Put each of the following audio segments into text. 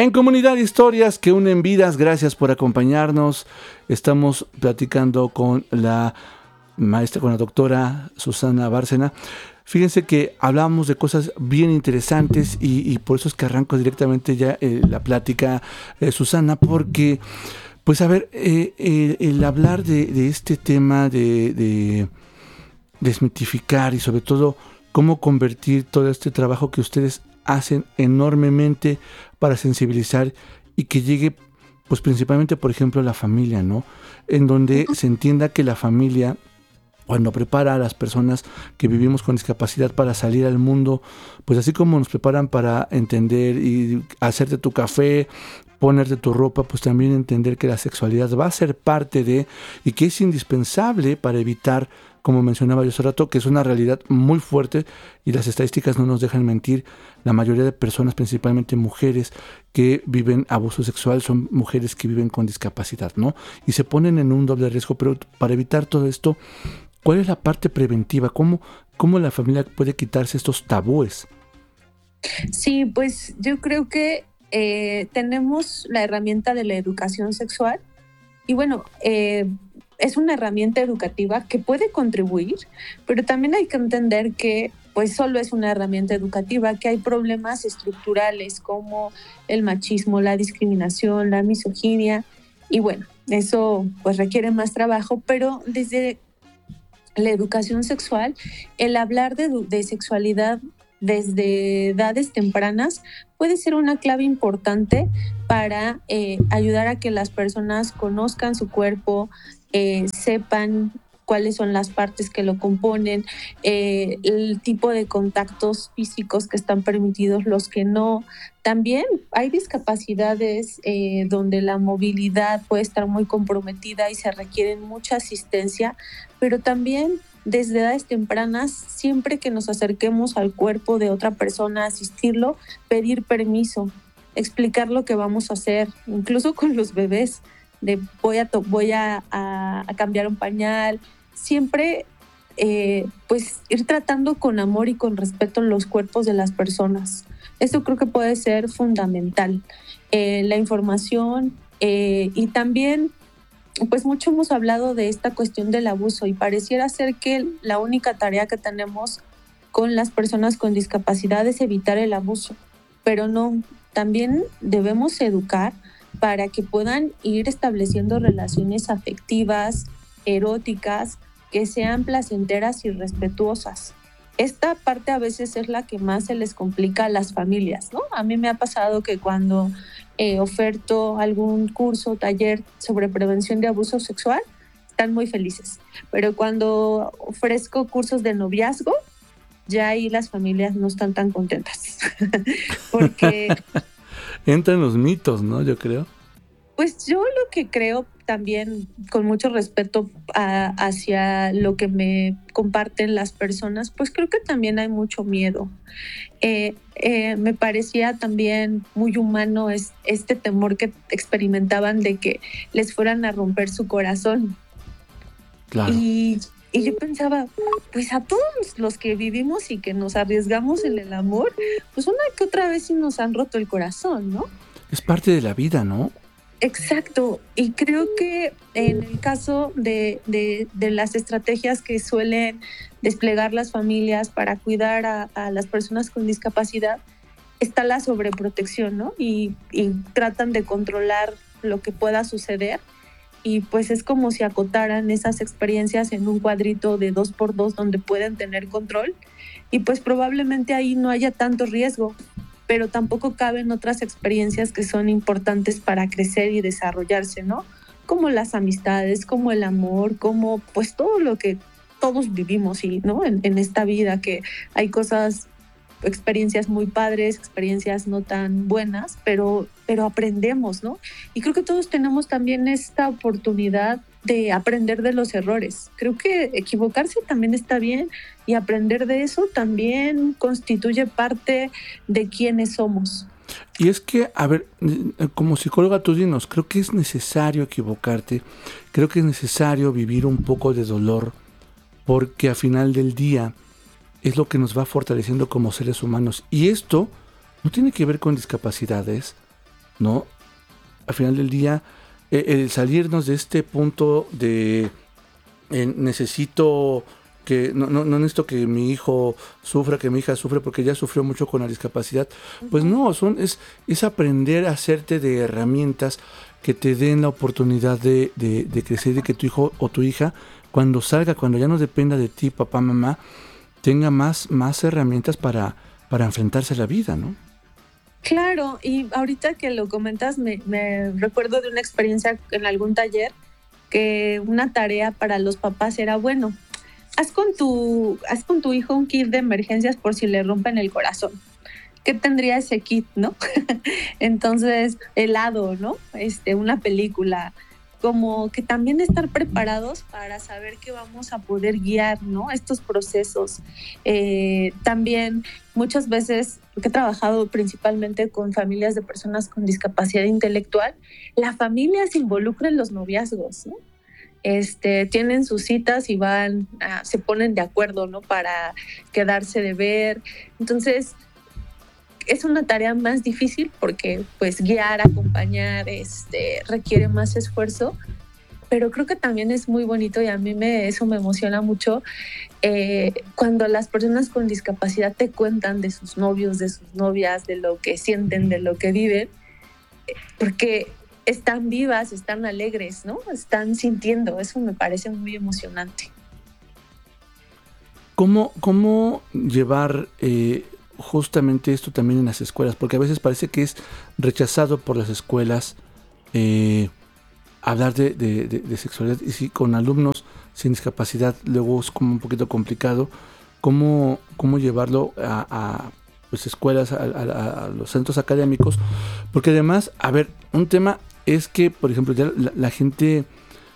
En Comunidad de Historias que unen vidas, gracias por acompañarnos. Estamos platicando con la maestra, con la doctora Susana Bárcena. Fíjense que hablamos de cosas bien interesantes y por eso es que arranco directamente ya la plática, Susana, porque, pues a ver, el hablar de este tema de desmitificar y sobre todo cómo convertir todo este trabajo que ustedes hacen enormemente para sensibilizar y que llegue, pues principalmente, por ejemplo, a la familia, ¿no? En donde se entienda que la familia, cuando prepara a las personas que vivimos con discapacidad para salir al mundo, pues así como nos preparan para entender y hacerte tu café, ponerte tu ropa, pues también entender que la sexualidad va a ser parte de, y que es indispensable para evitar, como mencionaba yo hace rato, que es una realidad muy fuerte y las estadísticas no nos dejan mentir. La mayoría de personas, principalmente mujeres que viven abuso sexual, son mujeres que viven con discapacidad, ¿no? Y se ponen en un doble riesgo, pero para evitar todo esto, ¿cuál es la parte preventiva? ¿Cómo la familia puede quitarse estos tabúes? Sí, pues yo creo que tenemos la herramienta de la educación sexual y bueno, es una herramienta educativa que puede contribuir, pero también hay que entender que pues solo es una herramienta educativa, que hay problemas estructurales como el machismo, la discriminación, la misoginia y bueno, eso pues requiere más trabajo, pero desde la educación sexual, el hablar de sexualidad desde edades tempranas puede ser una clave importante para ayudar a que las personas conozcan su cuerpo, sepan cuáles son las partes que lo componen, el tipo de contactos físicos que están permitidos, los que no. También hay discapacidades donde la movilidad puede estar muy comprometida y se requiere mucha asistencia, pero también desde edades tempranas, siempre que nos acerquemos al cuerpo de otra persona, asistirlo, pedir permiso, explicar lo que vamos a hacer, incluso con los bebés, de voy a cambiar un pañal, siempre pues ir tratando con amor y con respeto los cuerpos de las personas. Esto creo que puede ser fundamental. La información y también pues mucho hemos hablado de esta cuestión del abuso y pareciera ser que la única tarea que tenemos con las personas con discapacidad es evitar el abuso, pero no, también debemos educar para que puedan ir estableciendo relaciones afectivas, eróticas, que sean placenteras y respetuosas. Esta parte a veces es la que más se les complica a las familias, ¿no? A mí me ha pasado que cuando oferto algún curso o taller sobre prevención de abuso sexual, están muy felices. Pero cuando ofrezco cursos de noviazgo, ya ahí las familias no están tan contentas. Porque entran los mitos, ¿no? Yo creo. pues yo lo que creo también, con mucho respeto hacia lo que me comparten las personas, pues creo que también hay mucho miedo. Me parecía también muy humano este temor que experimentaban de que les fueran a romper su corazón. Claro. Y yo pensaba, pues a todos los que vivimos y que nos arriesgamos en el amor, pues una que otra vez sí nos han roto el corazón, ¿no? Es parte de la vida, ¿no? Exacto, y creo que en el caso de las estrategias que suelen desplegar las familias para cuidar a las personas con discapacidad, está la sobreprotección, ¿no? Y tratan de controlar lo que pueda suceder y pues es como si acotaran esas experiencias en un cuadrito de 2x2 donde pueden tener control y pues probablemente ahí no haya tanto riesgo, pero tampoco caben otras experiencias que son importantes para crecer y desarrollarse, ¿no? Como las amistades, como el amor, como pues todo lo que todos vivimos y, ¿no? En esta vida que hay cosas, experiencias muy padres, experiencias no tan buenas, pero aprendemos, ¿no? Y creo que todos tenemos también esta oportunidad de aprender de los errores. Creo que equivocarse también está bien y aprender de eso también constituye parte de quiénes somos. Y es que, a ver, como psicóloga tú dinos, creo que es necesario equivocarte, creo que es necesario vivir un poco de dolor, porque al final del día es lo que nos va fortaleciendo como seres humanos. Y esto no tiene que ver con discapacidades, ¿no? Al final del día, el salirnos de este punto de necesito que no necesito que mi hijo sufra, que mi hija sufra, porque ya sufrió mucho con la discapacidad. Pues no, es aprender a hacerte de herramientas que te den la oportunidad de crecer, de que tu hijo o tu hija, cuando salga, cuando ya no dependa de ti, papá, mamá, tenga más herramientas para enfrentarse a la vida, ¿no? Claro, y ahorita que lo comentas, me recuerdo de una experiencia en algún taller, que una tarea para los papás era, bueno, haz con tu hijo un kit de emergencias por si le rompen el corazón. ¿Qué tendría ese kit, no? Entonces, helado, ¿no? Una película, como que también estar preparados para saber que vamos a poder guiar, ¿no? Estos procesos. También muchas veces, porque he trabajado principalmente con familias de personas con discapacidad intelectual, la familia se involucra en los noviazgos, ¿no? Tienen sus citas y se ponen de acuerdo, ¿no? Para quedarse de ver. Entonces, es una tarea más difícil porque pues guiar, acompañar, requiere más esfuerzo, pero creo que también es muy bonito y a mí eso me emociona mucho cuando las personas con discapacidad te cuentan de sus novios, de sus novias, de lo que sienten, de lo que viven, porque están vivas, están alegres, ¿no? Están sintiendo, eso me parece muy emocionante. ¿Cómo llevar justamente esto también en las escuelas? Porque a veces parece que es rechazado por las escuelas hablar de sexualidad, y sí, con alumnos sin discapacidad luego es como un poquito complicado. ¿Cómo llevarlo a pues, escuelas, a los centros académicos? Porque además, a ver, un tema es que, por ejemplo, ya la gente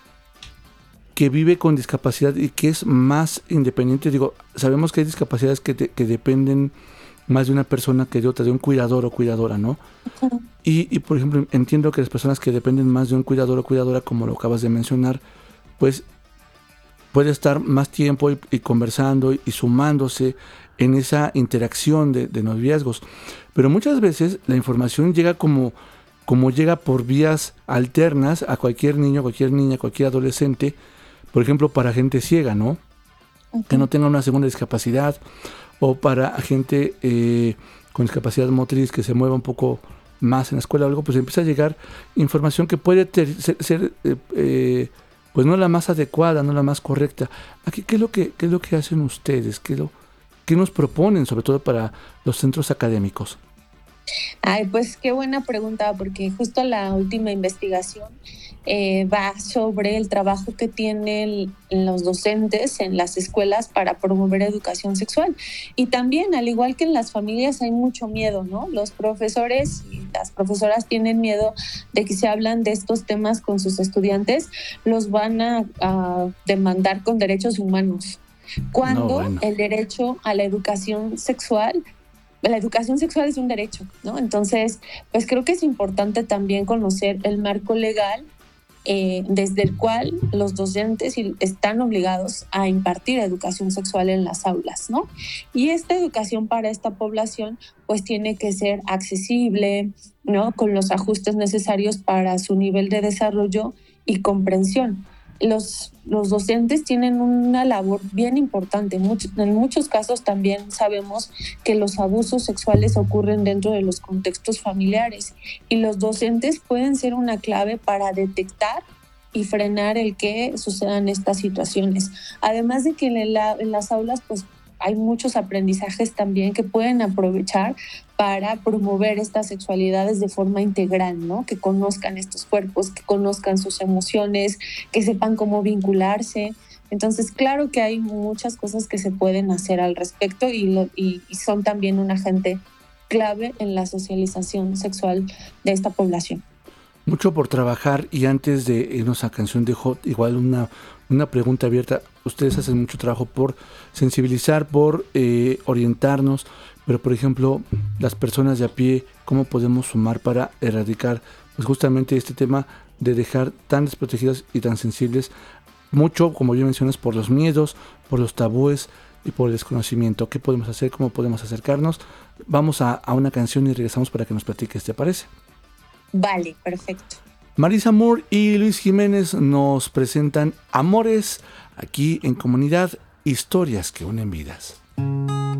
que vive con discapacidad y que es más independiente, digo, sabemos que hay discapacidades que dependen más de una persona que de otra, de un cuidador o cuidadora, ¿no? Uh-huh. Y, por ejemplo, entiendo que las personas que dependen más de un cuidador o cuidadora, como lo acabas de mencionar, pues puede estar más tiempo y conversando y sumándose en esa interacción de noviazgos. Pero muchas veces la información llega como llega por vías alternas a cualquier niño, cualquier niña, cualquier adolescente, por ejemplo, para gente ciega, ¿no? Uh-huh. Que no tenga una segunda discapacidad, o para gente con discapacidad motriz que se mueva un poco más en la escuela o algo, pues empieza a llegar información que puede ser pues no la más adecuada, no la más correcta. Aquí, ¿qué es lo que hacen ustedes? ¿Qué nos proponen, sobre todo para los centros académicos? Ay, pues qué buena pregunta, porque justo la última investigación va sobre el trabajo que tienen los docentes en las escuelas para promover educación sexual. Y también, al igual que en las familias, hay mucho miedo, ¿no? Los profesores y las profesoras tienen miedo de que se hablan de estos temas con sus estudiantes, los van a demandar con derechos humanos. Cuando el derecho a la educación sexual es un derecho, ¿no? Entonces, pues creo que es importante también conocer el marco legal desde el cual los docentes están obligados a impartir educación sexual en las aulas, ¿no? Y esta educación para esta población, pues tiene que ser accesible, ¿no? Con los ajustes necesarios para su nivel de desarrollo y comprensión. Los docentes tienen una labor bien importante. En muchos casos también sabemos que los abusos sexuales ocurren dentro de los contextos familiares y los docentes pueden ser una clave para detectar y frenar el que sucedan estas situaciones. Además de que en las aulas pues hay muchos aprendizajes también que pueden aprovechar para promover estas sexualidades de forma integral, ¿no? Que conozcan estos cuerpos, que conozcan sus emociones, que sepan cómo vincularse. Entonces, claro que hay muchas cosas que se pueden hacer al respecto y son también un agente clave en la socialización sexual de esta población. Mucho por trabajar, y antes de irnos a canción dejo igual una pregunta abierta. Ustedes hacen mucho trabajo por sensibilizar, por orientarnos, pero por ejemplo, las personas de a pie, ¿cómo podemos sumar para erradicar pues justamente este tema de dejar tan desprotegidas y tan sensibles? Mucho, como bien mencionas, por los miedos, por los tabúes y por el desconocimiento. ¿Qué podemos hacer? ¿Cómo podemos acercarnos? Vamos a una canción y regresamos para que nos platiques, ¿te parece? Vale, perfecto. Marisa Moore y Luis Jiménez nos presentan Amores aquí en Comunidad, historias que unen vidas.